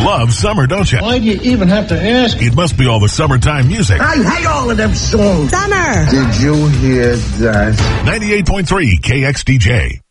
love summer, don't you? Why do you even have to ask? It must be all the summertime music. I hate all of them songs. Summer. Did you hear that? 98.3 KXDJ.